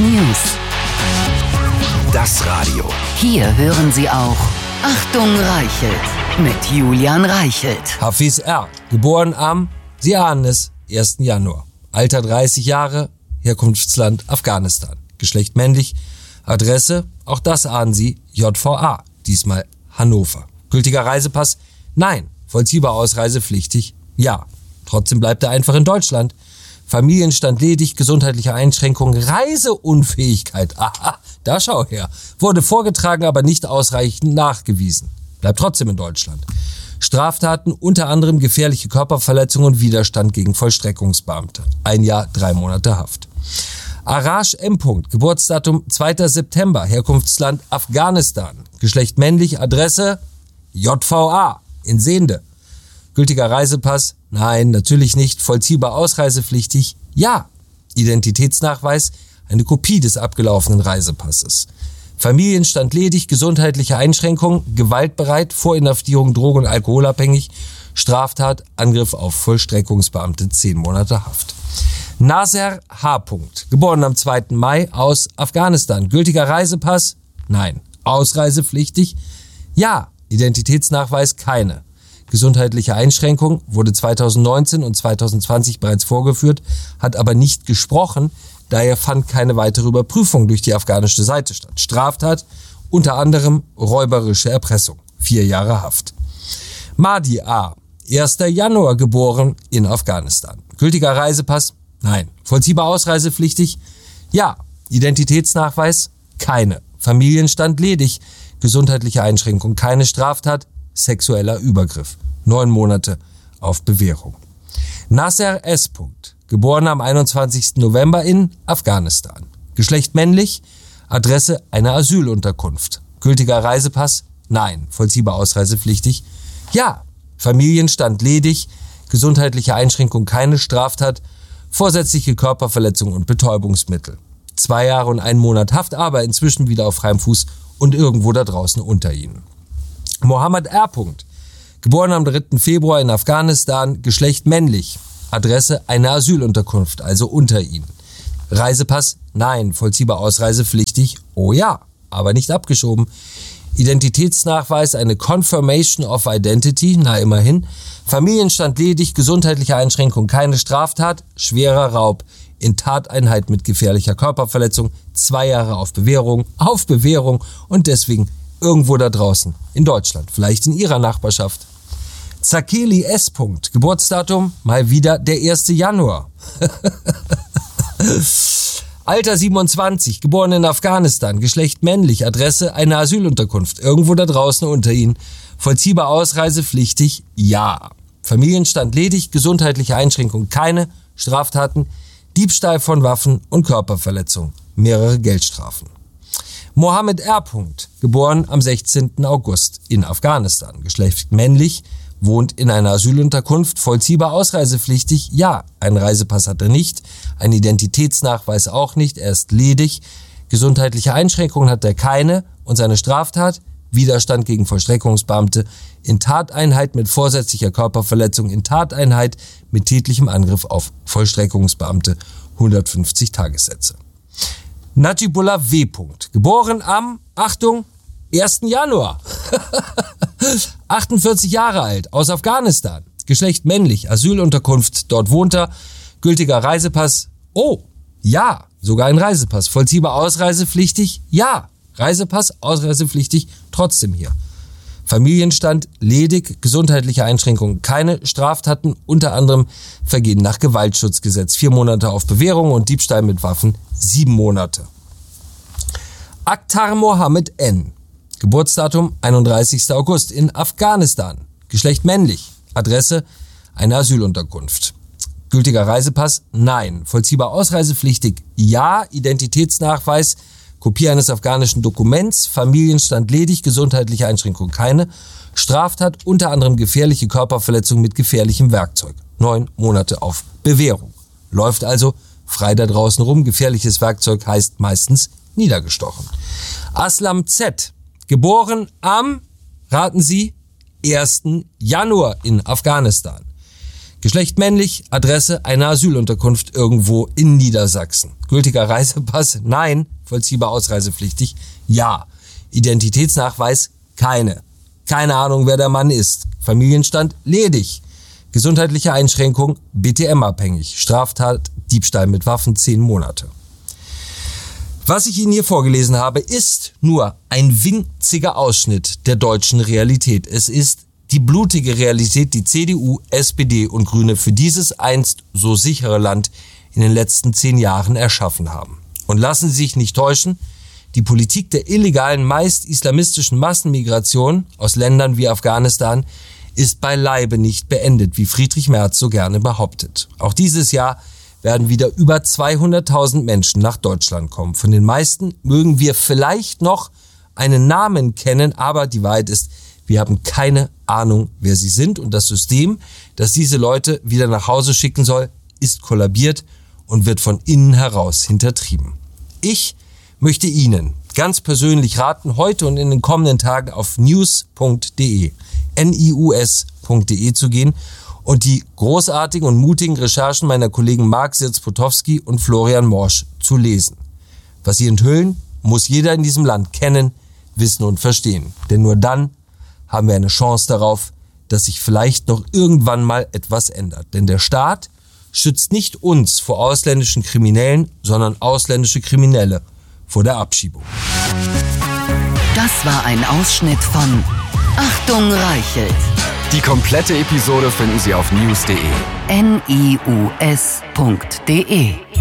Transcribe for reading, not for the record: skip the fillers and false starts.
News. Das Radio. Hier hören Sie auch Achtung Reichelt mit Julian Reichelt. Hafiz R., geboren am, Sie ahnen es, 1. Januar. Alter 30 Jahre, Herkunftsland Afghanistan. Geschlecht männlich, Adresse, auch das ahnen Sie, JVA, diesmal Hannover. Gültiger Reisepass, nein. Vollziehbar ausreisepflichtig, ja. Trotzdem bleibt er einfach in Deutschland. Familienstand ledig, gesundheitliche Einschränkungen, Reiseunfähigkeit, aha, da schau her. Wurde vorgetragen, aber nicht ausreichend nachgewiesen. Bleibt trotzdem in Deutschland. Straftaten, unter anderem gefährliche Körperverletzung und Widerstand gegen Vollstreckungsbeamte. 1 Jahr, 3 Monate Haft. Arash M. Geburtsdatum 2. September, Herkunftsland Afghanistan. Geschlecht männlich, Adresse JVA in Sehnde. Gültiger Reisepass? Nein, natürlich nicht. Vollziehbar ausreisepflichtig? Ja. Identitätsnachweis? Eine Kopie des abgelaufenen Reisepasses. Familienstand ledig, gesundheitliche Einschränkungen, gewaltbereit, Vorinhaftierung, drogen- und alkoholabhängig, Straftat, Angriff auf Vollstreckungsbeamte, 10 Monate Haft. Nasser H. Geboren am 2. Mai aus Afghanistan. Gültiger Reisepass? Nein. Ausreisepflichtig? Ja. Identitätsnachweis? Keine. Gesundheitliche Einschränkung, wurde 2019 und 2020 bereits vorgeführt, hat aber nicht gesprochen, daher fand keine weitere Überprüfung durch die afghanische Seite statt. Straftat, unter anderem räuberische Erpressung, 4 Jahre Haft. Mahdi A., 1. Januar geboren in Afghanistan. Gültiger Reisepass? Nein. Vollziehbar ausreisepflichtig? Ja. Identitätsnachweis? Keine. Familienstand ledig. Gesundheitliche Einschränkung? Keine. Straftat? Sexueller Übergriff. 9 Monate auf Bewährung. Nasser S. Geboren am 21. November in Afghanistan. Geschlecht männlich. Adresse eine Asylunterkunft. Gültiger Reisepass? Nein. Vollziehbar ausreisepflichtig? Ja. Familienstand ledig. Gesundheitliche Einschränkung? Keine. Straftat. Vorsätzliche Körperverletzung und Betäubungsmittel. 2 Jahre und 1 Monat Haft, aber inzwischen wieder auf freiem Fuß und irgendwo da draußen unter ihnen. Mohammed R. Geboren am 3. Februar in Afghanistan, Geschlecht männlich, Adresse eine Asylunterkunft, also unter ihnen. Reisepass? Nein. Vollziehbar ausreisepflichtig? Oh ja, aber nicht abgeschoben. Identitätsnachweis, eine Confirmation of Identity, na immerhin. Familienstand ledig, gesundheitliche Einschränkung, keine Straftat, schwerer Raub, in Tateinheit mit gefährlicher Körperverletzung, 2 Jahre auf Bewährung und deswegen irgendwo da draußen, in Deutschland, vielleicht in Ihrer Nachbarschaft. Zakeli S. Geburtsdatum, mal wieder der 1. Januar. Alter 27, geboren in Afghanistan, Geschlecht männlich, Adresse eine Asylunterkunft, irgendwo da draußen unter Ihnen. Vollziehbar ausreisepflichtig? Ja. Familienstand ledig, gesundheitliche Einschränkung? Keine. Straftaten? Diebstahl von Waffen und Körperverletzung, mehrere Geldstrafen. Mohammed R. Geboren am 16. August in Afghanistan. Geschlecht männlich, wohnt in einer Asylunterkunft, vollziehbar ausreisepflichtig? Ja. Einen Reisepass hat er nicht, einen Identitätsnachweis auch nicht, er ist ledig. Gesundheitliche Einschränkungen hat er keine und seine Straftat? Widerstand gegen Vollstreckungsbeamte in Tateinheit mit vorsätzlicher Körperverletzung, in Tateinheit mit tätlichem Angriff auf Vollstreckungsbeamte, 150 Tagessätze. Najibullah W. Geboren am, Achtung, 1. Januar. 48 Jahre alt, aus Afghanistan. Geschlecht männlich, Asylunterkunft, dort wohnt er. Gültiger Reisepass? Oh, ja, sogar ein Reisepass. Vollziehbar ausreisepflichtig? Ja. Reisepass, ausreisepflichtig, trotzdem hier. Familienstand ledig, gesundheitliche Einschränkungen keine, Straftaten, unter anderem Vergehen nach Gewaltschutzgesetz, 4 Monate auf Bewährung und Diebstahl mit Waffen, 7 Monate. Akhtar Mohammed N. Geburtsdatum 31. August in Afghanistan. Geschlecht männlich. Adresse eine Asylunterkunft. Gültiger Reisepass? Nein. Vollziehbar ausreisepflichtig? Ja. Identitätsnachweis? Kopie eines afghanischen Dokuments, Familienstand ledig, gesundheitliche Einschränkung keine, Straftat, unter anderem gefährliche Körperverletzung mit gefährlichem Werkzeug, 9 Monate auf Bewährung. Läuft also frei da draußen rum, gefährliches Werkzeug heißt meistens niedergestochen. Aslam Z., geboren am, raten Sie, 1. Januar in Afghanistan. Geschlecht männlich, Adresse eine Asylunterkunft irgendwo in Niedersachsen. Gültiger Reisepass? Nein. Vollziehbar ausreisepflichtig? Ja. Identitätsnachweis? Keine. Keine Ahnung, wer der Mann ist. Familienstand? Ledig. Gesundheitliche Einschränkung? BTM-abhängig. Straftat? Diebstahl mit Waffen 10 Monate. Was ich Ihnen hier vorgelesen habe, ist nur ein winziger Ausschnitt der deutschen Realität. Es ist die blutige Realität, die CDU, SPD und Grüne für dieses einst so sichere Land in den letzten 10 Jahren erschaffen haben. Und lassen Sie sich nicht täuschen, die Politik der illegalen, meist islamistischen Massenmigration aus Ländern wie Afghanistan ist beileibe nicht beendet, wie Friedrich Merz so gerne behauptet. Auch dieses Jahr werden wieder über 200.000 Menschen nach Deutschland kommen. Von den meisten mögen wir vielleicht noch einen Namen kennen, aber die Wahrheit ist, wir haben keine Ahnung, wer sie sind, und das System, das diese Leute wieder nach Hause schicken soll, ist kollabiert und wird von innen heraus hintertrieben. Ich möchte Ihnen ganz persönlich raten, heute und in den kommenden Tagen auf news.de zu gehen und die großartigen und mutigen Recherchen meiner Kollegen Marc Sirz-Potowski und Florian Morsch zu lesen. Was sie enthüllen, muss jeder in diesem Land kennen, wissen und verstehen. Denn nur dann haben wir eine Chance darauf, dass sich vielleicht noch irgendwann mal etwas ändert. Denn der Staat schützt nicht uns vor ausländischen Kriminellen, sondern ausländische Kriminelle vor der Abschiebung. Das war ein Ausschnitt von Achtung Reichelt. Die komplette Episode finden Sie auf news.de. news.de